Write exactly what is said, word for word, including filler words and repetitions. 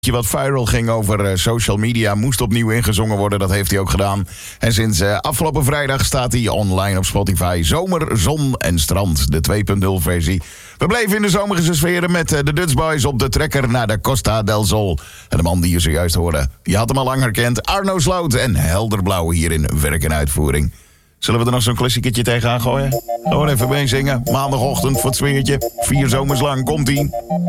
wat viral ging over uh, social media moest opnieuw ingezongen worden. Dat heeft hij ook gedaan. En sinds uh, afgelopen vrijdag staat hij online op Spotify. Zomer, zon en strand. De twee punt nul versie. We bleven in de zomerse sferen met uh, de Dutch Boys op de trekker naar de Costa del Sol. En de man die je zojuist hoorde, je had hem al lang herkend. Arno Sloot en Helderblauw hier in werk en uitvoering. Zullen we er nog zo'n klassieketje tegenaan gooien? Gewoon even meezingen. Maandagochtend voor het sfeertje. Vier zomers lang komt-ie.